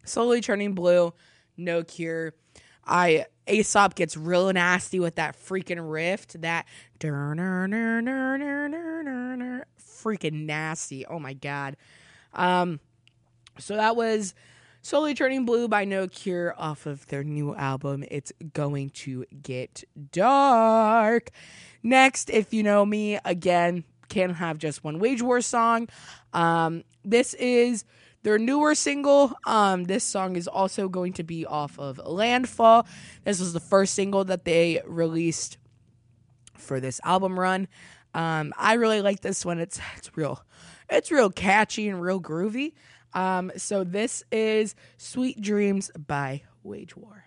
Slowly Turning Blue, No Cure. Aesop gets real nasty with that freaking riff, that freaking nasty. Oh my god. So that was Slowly Turning Blue by No Cure off of their new album, It's Going to Get Dark. Next, if you know me, again, can't have just one Wage War song. This is their newer single. This song is also going to be off of Landfall. This was the first single that they released for this album run. I really like this one. It's real catchy and real groovy. So this is Sweet Dreams by Wage War.